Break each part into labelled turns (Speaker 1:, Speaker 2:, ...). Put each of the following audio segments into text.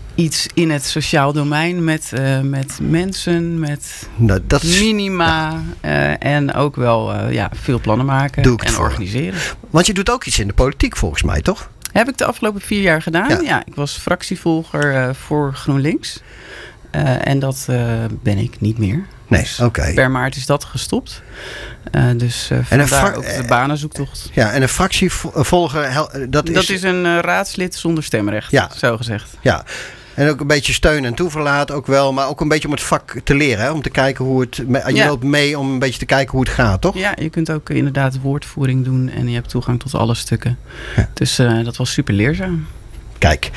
Speaker 1: iets in het sociaal domein met mensen, met minima en ook wel veel plannen maken en organiseren.
Speaker 2: Want je doet ook iets in de politiek volgens mij, toch?
Speaker 1: Heb ik de afgelopen 4 jaar gedaan. Ja, ik was fractievolger voor GroenLinks. En dat ben ik niet meer.
Speaker 2: Nee,
Speaker 1: dus
Speaker 2: oké.
Speaker 1: Per maart is dat gestopt. Dus vandaar ook de banenzoektocht.
Speaker 2: Ja, en een fractievolger, dat
Speaker 1: is een raadslid zonder stemrecht, zo gezegd.
Speaker 2: Ja, en ook een beetje steun en toeverlaat ook wel, maar ook een beetje om het vak te leren. Hè? Om te kijken hoe het... Je loopt mee om een beetje te kijken hoe het gaat, toch?
Speaker 1: Ja, je kunt ook inderdaad woordvoering doen en je hebt toegang tot alle stukken. Ja. Dus dat was super leerzaam.
Speaker 2: Kijk,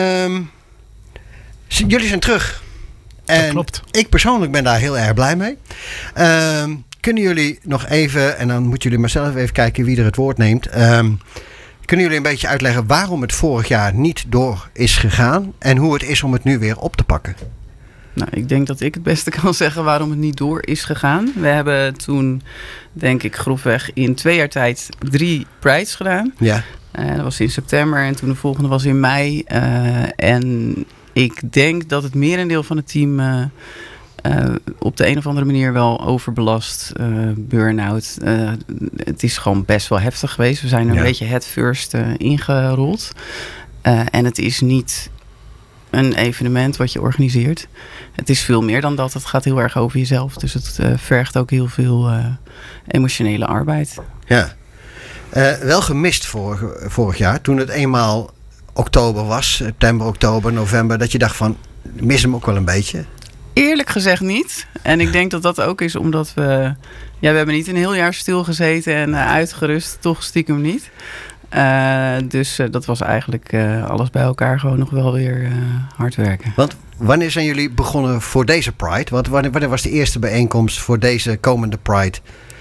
Speaker 2: jullie zijn terug.
Speaker 3: Dat klopt.
Speaker 2: Ik persoonlijk ben daar heel erg blij mee. Kunnen jullie nog even, en dan moeten jullie maar zelf even kijken wie er het woord neemt. Kunnen jullie een beetje uitleggen waarom het vorig jaar niet door is gegaan en hoe het is om het nu weer op te pakken?
Speaker 1: Nou, ik denk dat ik het beste kan zeggen waarom het niet door is gegaan. We hebben toen, denk ik, grofweg in 2 jaar tijd 3 Prides gedaan.
Speaker 2: Ja.
Speaker 1: Dat was in september en toen de volgende was in mei. En ik denk dat het merendeel van het team op de een of andere manier wel overbelast, burn-out. Het is gewoon best wel heftig geweest. We zijn er een beetje head first ingerold. En het is niet een evenement wat je organiseert. Het is veel meer dan dat. Het gaat heel erg over jezelf. Dus het vergt ook heel veel emotionele arbeid.
Speaker 2: Ja. Wel gemist vorig jaar. Toen het eenmaal oktober was. September, oktober, november. Dat je dacht van, mis hem ook wel een beetje.
Speaker 1: Eerlijk gezegd niet. En ik denk dat dat ook is omdat we hebben niet een heel jaar stilgezeten en uitgerust. Toch stiekem niet. Dus dat was eigenlijk alles bij elkaar gewoon nog wel weer hard werken.
Speaker 2: Want wanneer zijn jullie begonnen voor deze Pride? Wanneer was de eerste bijeenkomst voor deze komende Pride?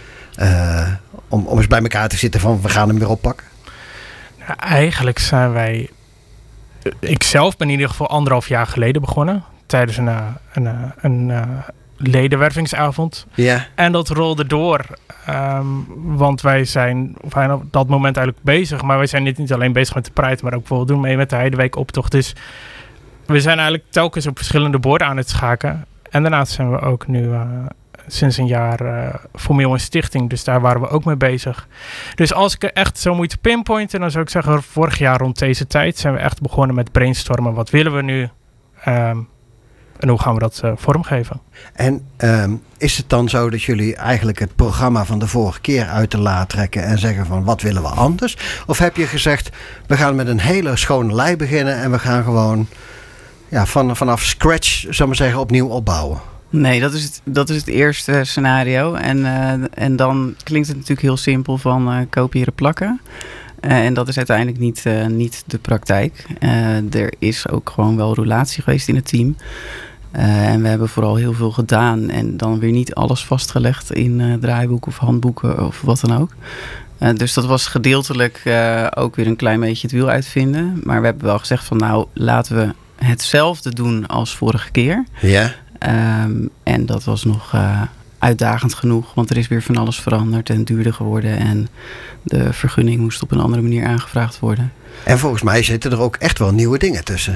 Speaker 2: Om eens bij elkaar te zitten van we gaan hem weer oppakken?
Speaker 3: Nou, eigenlijk zijn wij... Ik zelf ben in ieder geval 1,5 jaar geleden begonnen. Tijdens een ledenwervingsavond.
Speaker 2: Ja.
Speaker 3: En dat rolde door. Want wij zijn op dat moment eigenlijk bezig. Maar wij zijn niet alleen bezig met de Pride, maar ook bijvoorbeeld doen mee met de Heideweek optocht. Dus we zijn eigenlijk telkens op verschillende borden aan het schaken. En daarnaast zijn we ook nu sinds een jaar formeel een stichting. Dus daar waren we ook mee bezig. Dus als ik echt zo moet pinpointen, dan zou ik zeggen vorig jaar rond deze tijd zijn we echt begonnen met brainstormen. Wat willen we nu? En hoe gaan we dat vormgeven?
Speaker 2: En is het dan zo dat jullie eigenlijk het programma van de vorige keer uit de la trekken en zeggen van wat willen we anders? Of heb je gezegd we gaan met een hele schone lei beginnen en we gaan gewoon vanaf scratch, zou ik maar zeggen, opnieuw opbouwen? Nee,
Speaker 1: dat is het eerste scenario. En dan klinkt het natuurlijk heel simpel van kopiëren plakken. En dat is uiteindelijk niet de praktijk. Er is ook gewoon wel roulatie geweest in het team. En we hebben vooral heel veel gedaan. En dan weer niet alles vastgelegd in draaiboeken of handboeken of wat dan ook. Dus dat was gedeeltelijk ook weer een klein beetje het wiel uitvinden. Maar we hebben wel gezegd van nou, laten we hetzelfde doen als vorige keer.
Speaker 2: Ja.
Speaker 1: En dat was nog uitdagend genoeg. Want er is weer van alles veranderd en duurder geworden. En de vergunning moest op een andere manier aangevraagd worden.
Speaker 2: En volgens mij zitten er ook echt wel nieuwe dingen tussen.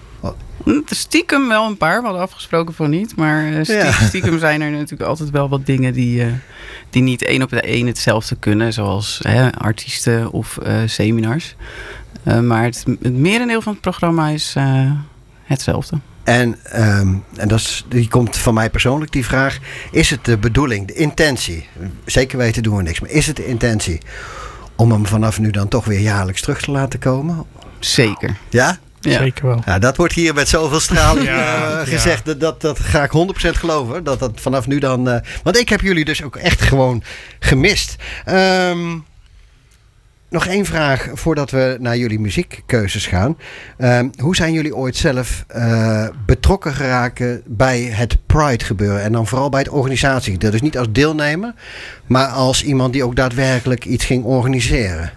Speaker 1: Stiekem wel een paar. We hadden afgesproken van niet. Maar stiekem zijn er natuurlijk altijd wel wat dingen die niet 1 op 1 hetzelfde kunnen. Zoals artiesten of seminars. Maar het merendeel van het programma is hetzelfde. En die komt van mij persoonlijk, die vraag. Is het de bedoeling, de intentie? Zeker weten doen we niks. Maar is het de intentie om hem vanaf nu dan toch weer jaarlijks terug te laten komen? Zeker.
Speaker 2: Ja?
Speaker 3: Ja. Zeker wel.
Speaker 2: Ja, dat wordt hier met zoveel straling gezegd. Dat ga ik 100% geloven. Dat vanaf nu dan... want ik heb jullie dus ook echt gewoon gemist. Nog 1 vraag voordat we naar jullie muziekkeuzes gaan. Hoe zijn jullie ooit zelf betrokken geraakt bij het Pride gebeuren? En dan vooral bij het organisatiegedeelte. Dus niet als deelnemer, maar als iemand die ook daadwerkelijk iets ging organiseren.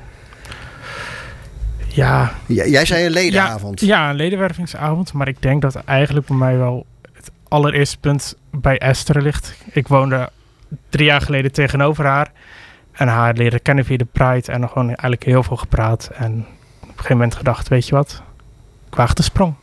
Speaker 3: Ja.
Speaker 2: Jij zei een ledenavond.
Speaker 3: Ja, een ledenwervingsavond. Maar ik denk dat eigenlijk bij mij wel het allereerste punt bij Esther ligt. Ik woonde 3 jaar geleden tegenover haar. En haar leren kennen via de Pride. En gewoon eigenlijk heel veel gepraat. En op een gegeven moment gedacht, weet je wat? Ik waag de sprong.